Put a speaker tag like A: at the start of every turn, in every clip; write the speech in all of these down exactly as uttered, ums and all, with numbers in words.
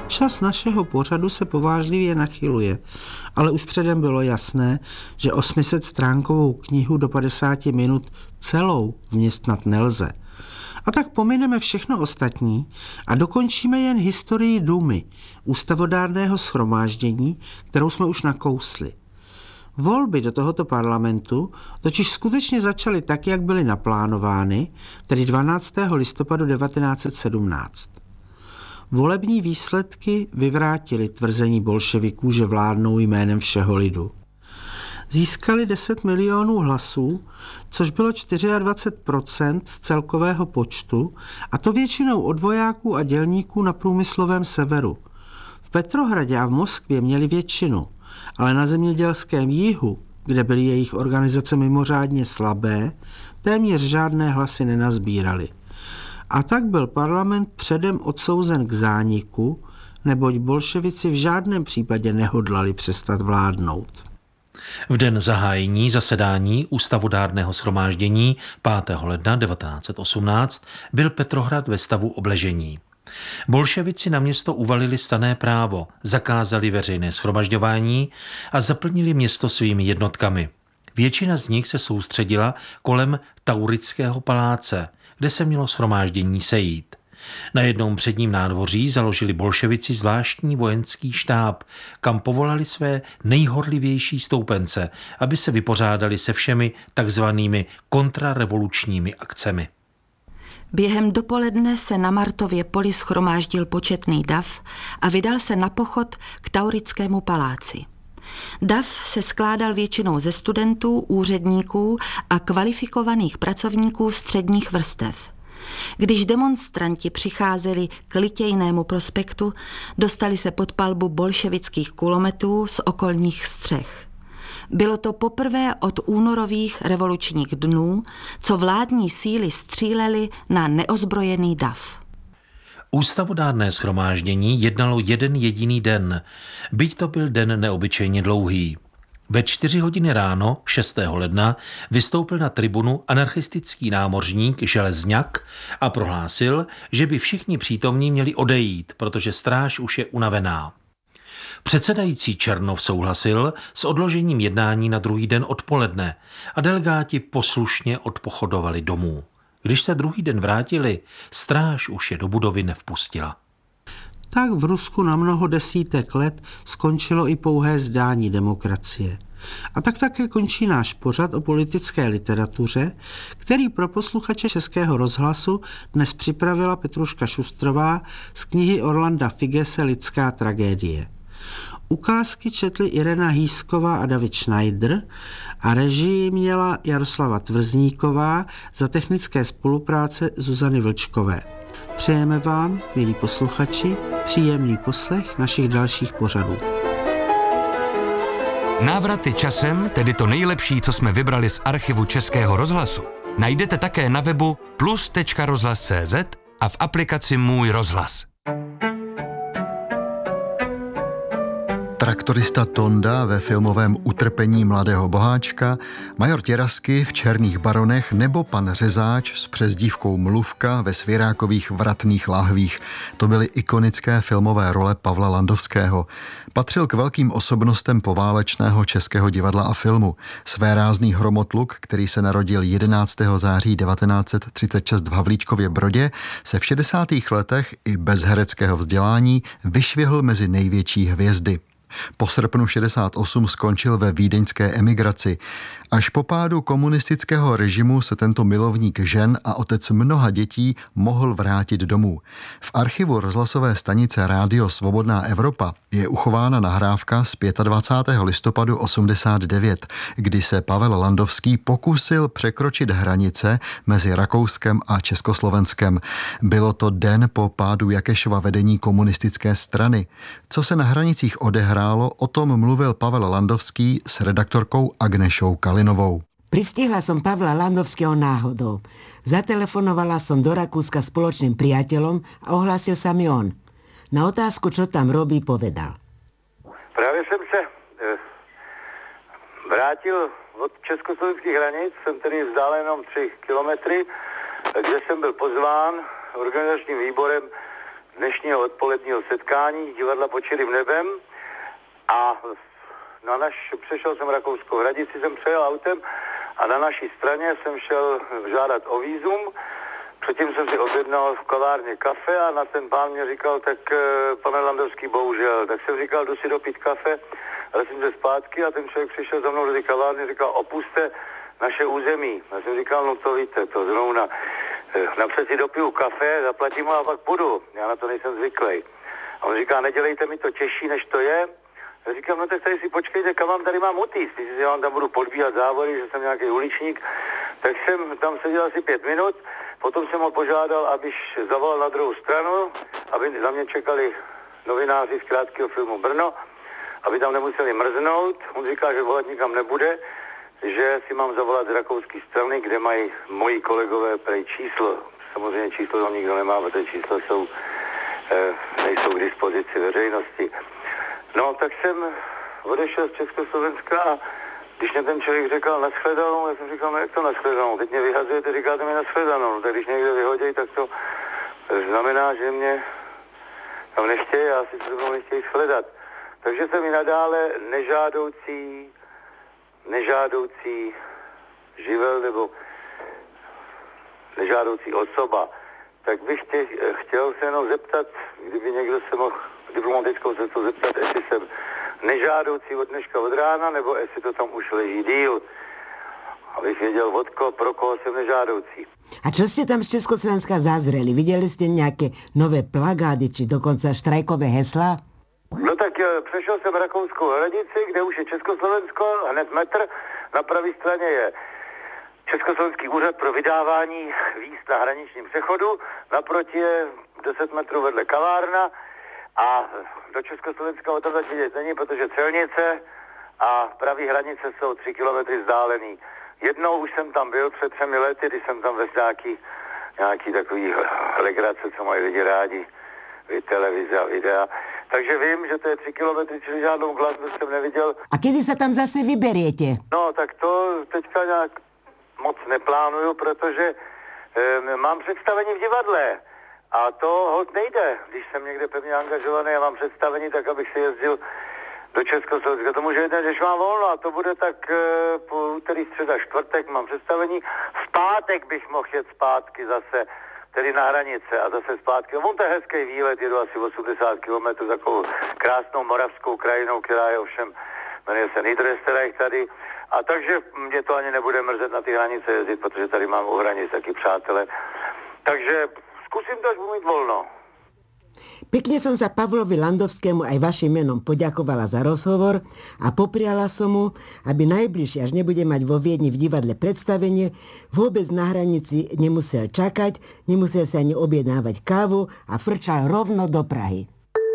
A: Čas našeho pořadu se povážlivě nachyluje, ale už předem bylo jasné, že osmisetstránkovou knihu do padesáti minut celou vměstnat nelze. A tak pomineme všechno ostatní a dokončíme jen historii Dumy, ústavodárného shromáždění, kterou jsme už nakousli. Volby do tohoto parlamentu totiž skutečně začaly tak, jak byly naplánovány, tedy dvanáctého listopadu devatenáct set sedmnáct. Volební výsledky vyvrátily tvrzení bolševiků, že vládnou jménem všeho lidu. Získali deset milionů hlasů, což bylo dvacet čtyři procent z celkového počtu, a to většinou od vojáků a dělníků na průmyslovém severu. V Petrohradě a v Moskvě měli většinu, ale na zemědělském jihu, kde byly jejich organizace mimořádně slabé, téměř žádné hlasy nenazbírali. A tak byl parlament předem odsouzen k zániku, neboť bolševici v žádném případě nehodlali přestat vládnout.
B: V den zahájení zasedání ústavodárného shromáždění pátého ledna devatenáct set osmnáct byl Petrohrad ve stavu obležení. Bolševici na město uvalili stanné právo, zakázali veřejné shromažďování a zaplnili město svými jednotkami. Většina z nich se soustředila kolem Taurického paláce, kde se mělo shromáždění sejít. Na jednom předním nádvoří založili bolševici zvláštní vojenský štáb, kam povolali své nejhorlivější stoupence, aby se vypořádali se všemi takzvanými kontrarevolučními akcemi.
C: Během dopoledne se na Martově poli shromáždil početný dav a vydal se na pochod k Taurickému paláci. Dav se skládal většinou ze studentů, úředníků a kvalifikovaných pracovníků středních vrstev. Když demonstranti přicházeli k Litějnému prospektu, dostali se pod palbu bolševických kulometů z okolních střech. Bylo to poprvé od únorových revolučních dnů, co vládní síly střílely na neozbrojený dav.
B: Ústavodárné shromáždění jednalo jeden jediný den, byť to byl den neobyčejně dlouhý. Ve čtyři hodiny ráno šestého ledna vystoupil na tribunu anarchistický námořník Železňak a prohlásil, že by všichni přítomní měli odejít, protože stráž už je unavená. Předsedající Černov souhlasil s odložením jednání na druhý den odpoledne a delegáti poslušně odpochodovali domů. Když se druhý den vrátili, stráž už je do budovy nevpustila.
A: Tak v Rusku na mnoho desítek let skončilo i pouhé zdání demokracie. A tak také končí náš pořad o politické literatuře, který pro posluchače Českého rozhlasu dnes připravila Petruška Šustrová z knihy Orlanda Figese Lidská tragédie. Ukázky četli Irena Hýsková a David Schneider a režii měla Jaroslava Tvrzníková za technické spolupráce Zuzany Vlčkové. Přejeme vám, milí posluchači, příjemný poslech našich dalších pořadů.
D: Návraty časem, tedy to nejlepší, co jsme vybrali z archivu Českého rozhlasu, najdete také na webu plus tečka rozhlas tečka cé zet a v aplikaci Můj rozhlas.
E: Traktorista Tonda ve filmovém Utrpení mladého boháčka, major Těrasky v Černých baronech nebo pan Řezáč s přezdívkou Mluvka ve Svěrákových vratných láhvích. To byly ikonické filmové role Pavla Landovského. Patřil k velkým osobnostem poválečného českého divadla a filmu. Svérázný hromotluk, který se narodil jedenáctého září devatenáct set třicet šest v Havlíčkově Brodě, se v šedesátých letech i bez hereckého vzdělání vyšvihl mezi největší hvězdy. Po srpnu šedesát osm skončil ve vídeňské emigraci. Až po pádu komunistického režimu se tento milovník žen a otec mnoha dětí mohl vrátit domů. V archivu rozhlasové stanice Rádio Svobodná Evropa je uchována nahrávka z dvacátého pátého listopadu osmdesát devět, kdy se Pavel Landovský pokusil překročit hranice mezi Rakouskem a Československem. Bylo to den po pádu Jakešova vedení komunistické strany. Co se na hranicích odehrálo, o tom mluvil Pavel Landovský s redaktorkou Agnešou Kalinovou.
F: Pristihla som Pavla Landovského náhodou. Zatelefonovala som do Rakúska spoločným priateľom a ohlásil sa mi on. Na otázku, čo tam robí, povedal.
G: Právě jsem se e, vrátil od československých hranic, jsem tedy vzdálen jenom tři kilometry, kde jsem byl pozván organizačním výborem dnešního odpoledního setkání divadla Pod širým nebem a na naš, přešel jsem Rakouskou hranici, jsem přejel autem a na naší straně jsem šel žádat o vízum. Předtím jsem si objednal v kavárně kafe a na ten pán mě říkal, tak pane Landovský, bohužel. Tak jsem říkal, jdu si dopít kafe, ale jsem se zpátky a ten člověk přišel za mnou do té kavárny, říkal, opuste naše území. Já jsem říkal, no to víte, to zrovna, napřed si dopiju kafe, zaplatím a pak půjdu. Já na to nejsem zvyklý. A on říká, nedělejte mi to těžší, než to je. Já říkám, no tak tady si počkejte, kam vám tady mám utíct, když já vám tam budu podbíhat závody, že jsem nějaký uličník. Tak jsem tam seděl asi pět minut, potom jsem ho požádal, abyš zavolal na druhou stranu, aby za mě čekali novináři z krátkého filmu Brno, aby tam nemuseli mrznout. On říká, že volat nikam nebude, že si mám zavolat z rakouské strany, kde mají moji kolegové prej číslo. Samozřejmě číslo tam nikdo nemá, protože čísla jsou, eh, nejsou k dispozici veřejnosti. No, tak jsem odešel z Československa a když mě ten člověk říkal nashledanou, já jsem říkal, no jak to nashledanou? Teď mě vyhazujete, říkáte mi nashledanou. No, tak když někde vyhodí, tak to znamená, že mě tam nechtějí a asi se mnou nechtějí shledat. Takže jsem i nadále nežádoucí, nežádoucí živel nebo nežádoucí osoba. Tak bych tě, chtěl se jenom zeptat, kdyby někdo se mohl diplomatickou cestou zeptat, jestli jsem nežádoucí od dneška od rána, nebo jestli to tam už leží díl, abych věděl, od koho, pro koho jsem nežádoucí.
F: A čo ste tam z Československa zazreli? Videli ste nejaké nové plagády, či dokonca štrajkové heslá?
G: No tak přešel jsem Rakouskou hranici, kde už je Československo, hned metr, na pravé straně je Československý úřad pro vydávání víz na hraničním přechodu, naproti je deset metrů vedle kavárna a do Československa o tom vidět není, protože celnice a pravý hranice jsou tři kilometry vzdálený. Jednou už jsem tam byl před třemi lety, když jsem tam vezl nějaký, nějaký takový legrace, co mají lidi rádi, televize a videa. Takže vím, že to je tři kilometry, čili žádnou glasbu jsem neviděl.
F: A kedy se tam zase vyberiete?
G: No, tak to teďka nějak moc neplánuju, protože e, mám představení v divadle. A to holt nejde, když jsem někde pevně angažovaný a mám představení, tak abych si jezdil do Československa. To může jeden, když mám volno a to bude tak e, po úterý, středa, čtvrtek mám představení. V pátek bych mohl jet zpátky zase, tedy na hranice a zase zpátky. On to je hezký výlet, jedu asi osmdesát kilometrů takovou krásnou moravskou krajinou, která je ovšem, jmenuje se Niederösterreich tady. A takže mě to ani nebude mrzet na ty hranice jezdit, protože tady mám u hranic taky přátele. Takže skúsim to, až budu mít volno.
F: Pekne som sa Pavlovi Landovskému aj vašim menom poďakovala za rozhovor a popriala som mu, aby najbližšie, až nebude mať vo Viedni v divadle predstavenie, vôbec na hranici nemusel čakať, nemusel sa ani objednávať kávu a frčal rovno do Prahy.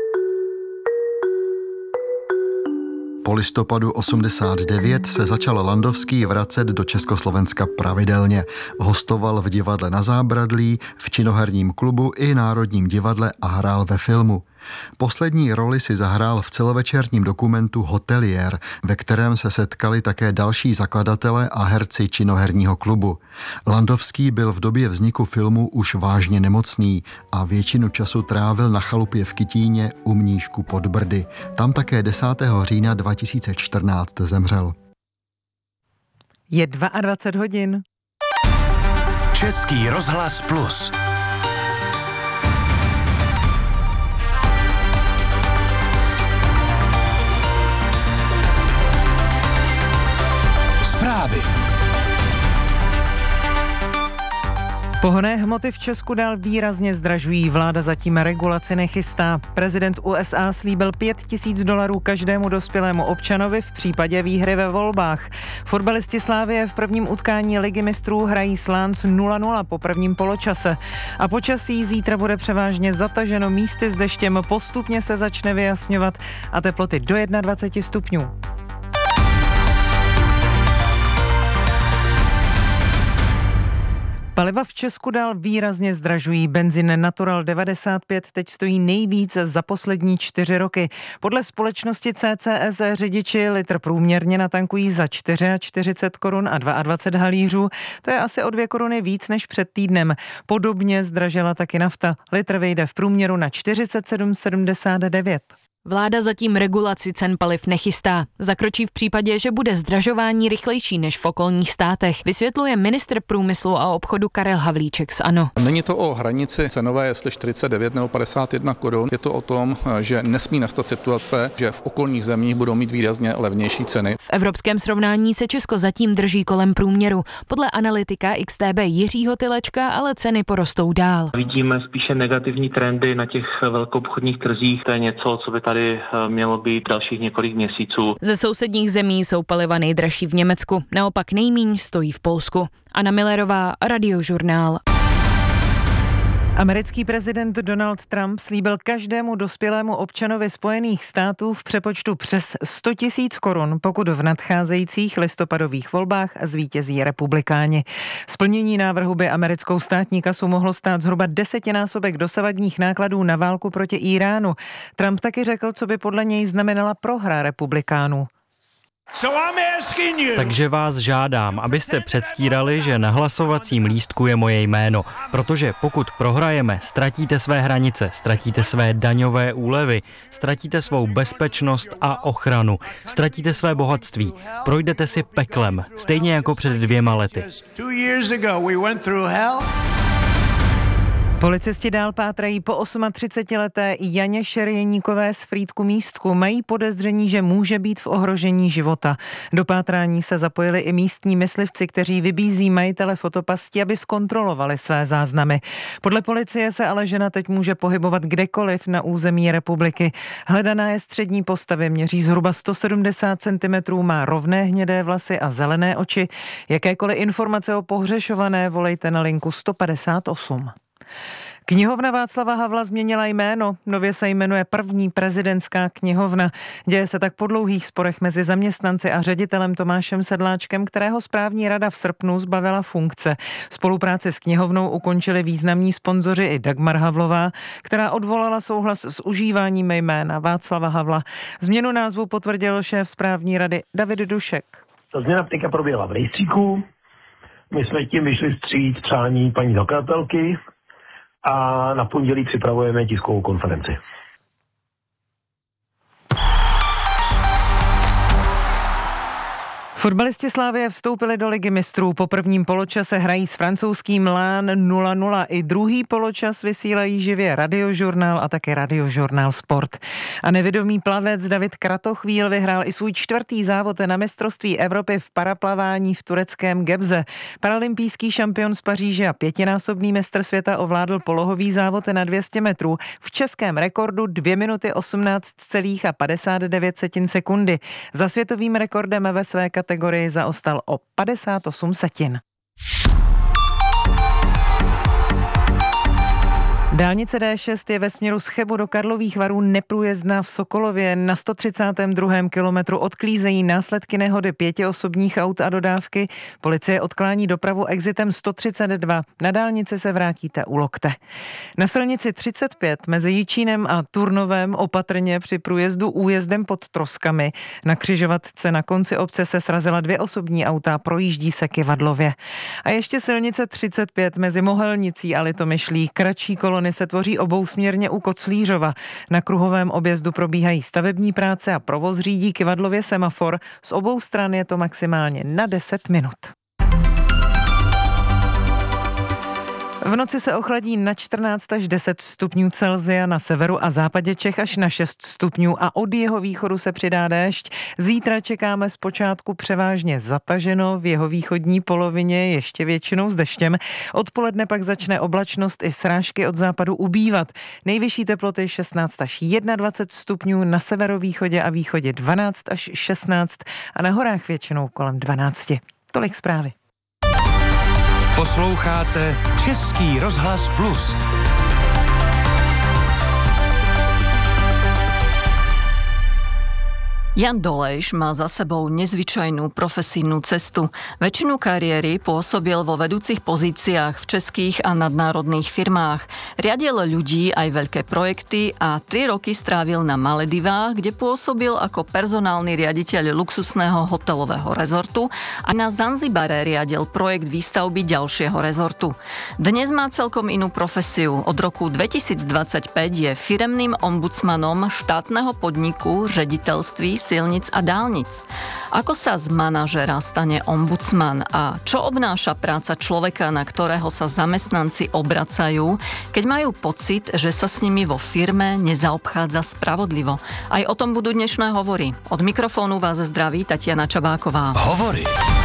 E: Po listopadu osmdesát devět se začal Landovský vracet do Československa pravidelně. Hostoval v divadle Na Zábradlí, v činoherním klubu i Národním divadle a hrál ve filmu. Poslední roli si zahrál v celovečerním dokumentu Hotelier, ve kterém se setkali také další zakladatelé a herci činoherního klubu. Landovský byl v době vzniku filmu už vážně nemocný a většinu času trávil na chalupě v Kytíně u Mníšku pod Brdy. Tam také desátého října dva tisíce čtrnáct zemřel.
H: Je dvacet dva hodin.
D: Český rozhlas Plus. Zprávy.
H: Pohonné hmoty v Česku dál výrazně zdražují. Vláda zatím regulaci nechystá. Prezident U S A slíbil pět tisíc dolarů každému dospělému občanovi v případě výhry ve volbách. Fotbalisti Slavie v prvním utkání Ligy mistrů hrají s Lens nula nula po prvním poločase. A počasí zítra bude převážně zataženo místy s deštěm, postupně se začne vyjasňovat a teploty do dvacet jedna stupňů. Paliva v Česku dál výrazně zdražují. Benzin Natural devadesát pět teď stojí nejvíc za poslední čtyři roky. Podle společnosti C C S řidiči litr průměrně natankují za čtyřicet čtyři korun a dvacet dva halířů. To je asi o dvě koruny víc než před týdnem. Podobně zdražila taky nafta. Litr vyjde v průměru na čtyřicet sedm sedmdesát devět.
I: Vláda zatím regulaci cen paliv nechystá. Zakročí v případě, že bude zdražování rychlejší než v okolních státech, vysvětluje ministr průmyslu a obchodu Karel Havlíček z ANO.
J: Není to o hranici cenové, jestli čtyřicet devět nebo padesát jedna korun. Je to o tom, že nesmí nastat situace, že v okolních zemích budou mít výrazně levnější ceny.
I: V evropském srovnání se Česko zatím drží kolem průměru. Podle analytika X T B Jiřího Tylečka ale ceny porostou dál.
K: Vidíme spíše negativní trendy na těch velkoobchodních trzích. To je něco, co by tady mělo být dalších několik měsíců.
I: Ze sousedních zemí jsou paliva nejdražší v Německu, naopak nejmíň stojí v Polsku. Anna Millerová, Radiožurnál.
H: Americký prezident Donald Trump slíbil každému dospělému občanovi Spojených států v přepočtu přes sto tisíc korun, pokud v nadcházejících listopadových volbách zvítězí republikáni. Splnění návrhu by americkou státní kasu mohlo stát zhruba desetinásobek dosavadních nákladů na válku proti Íránu. Trump taky řekl, co by podle něj znamenala prohra republikánů.
L: Takže vás žádám, abyste předstírali, že na hlasovacím lístku je moje jméno, protože pokud prohrajeme, ztratíte své hranice, ztratíte své daňové úlevy, ztratíte svou bezpečnost a ochranu, ztratíte své bohatství, projdete si peklem, stejně jako před dvěma lety.
H: Policisti dál pátrají po třicetiosmileté Janě Šerjeníkové z Frýdku Místku. Mají podezření, že může být v ohrožení života. Do pátrání se zapojili i místní myslivci, kteří vybízí majitele fotopasti, aby zkontrolovali své záznamy. Podle policie se ale žena teď může pohybovat kdekoliv na území republiky. Hledaná je střední postavy, měří zhruba sto sedmdesát centimetrů, má rovné hnědé vlasy a zelené oči. Jakékoliv informace o pohřešované volejte na linku sto padesát osm. Knihovna Václava Havla změnila jméno, nově se jmenuje První prezidentská knihovna. Děje se tak po dlouhých sporech mezi zaměstnanci a ředitelem Tomášem Sedláčkem, kterého správní rada v srpnu zbavila funkce. Spolupráci s knihovnou ukončili významní sponzoři i Dagmar Havlová, která odvolala souhlas s užíváním jména Václava Havla. Změnu názvu potvrdil šéf správní rady David Dušek.
M: Ta změna teďka proběhla v rejstříku, my jsme tím vyšli vstříc přání paní zakladatelky a na pondělí připravujeme tiskovou konferenci.
H: Fotbalisti Slavie vstoupili do Ligy mistrů. Po prvním poločase hrají s francouzským Lán nula nula. I druhý poločas vysílají živě Radiožurnál a také Radiožurnál Sport. A nevědomý plavec David Kratochvíl vyhrál i svůj čtvrtý závod na mistrovství Evropy v paraplavání v tureckém Gebze. Paralympijský šampion z Paříže a pětinásobný mistr světa ovládl polohový závod na dvě stě metrů v českém rekordu dvě minuty osmnáct celá padesát devět sekundy. Za světovým rekordem ve své kategorii kategorii zaostal o padesát osm setin. Dálnice D šest je ve směru z Chebu do Karlových Varů neprůjezdná v Sokolově. Na sto třicátém druhém kilometru odklízejí následky nehody pěti osobních aut a dodávky. Policie odklání dopravu exitem sto třicet dva. Na dálnici se vrátíte u Lokte. Na silnici třicet pět mezi Jičínem a Turnovem opatrně při průjezdu újezdem pod Troskami. Na křižovatce na konci obce se srazila dvě osobní auta, projíždí se Kyvadlově. A ještě silnice třicet pět mezi Mohelnicí a Litomyšlí. Kratší kolony se tvoří obousměrně u Koclířova. Na kruhovém objezdu probíhají stavební práce a provoz řídí Kyvadlově semafor. Z obou stran je to maximálně na deset minut. V noci se ochladí na čtrnáct až deset stupňů Celsia, na severu a západě Čech až na šest stupňů a od jeho východu se přidá déšť. Zítra čekáme zpočátku převážně zataženo, v jeho východní polovině ještě většinou s deštěm. Odpoledne pak začne oblačnost i srážky od západu ubývat. Nejvyšší teploty šestnáct až dvacet jedna stupňů, na severovýchodě a východě dvanáct až šestnáct a na horách většinou kolem dvanáct. Tolik zprávy.
D: Posloucháte Český rozhlas Plus.
N: Jan Dolejš má za sebou nezvyčajnú profesijnú cestu. Väčšinu kariéry pôsobil vo vedúcich pozíciách v českých a nadnárodných firmách. Riadil ľudí aj veľké projekty a tri roky strávil na Maledivách, kde pôsobil ako personálny riaditeľ luxusného hotelového rezortu a na Zanzibare riadil projekt výstavby ďalšieho rezortu. Dnes má celkom inú profesiu. Od roku dvetisícdvadsaťpäť je firemným ombudsmanom štátneho podniku Ředitelství silnic a dálnic. Ako sa z manažera stane ombudsman a čo obnáša práca človeka, na ktorého sa zamestnanci obracajú, keď majú pocit, že sa s nimi vo firme nezaobchádza spravodlivo? Aj o tom budú dnešné hovory. Od mikrofónu vás zdraví Tatiana Čabáková.
D: Hovory.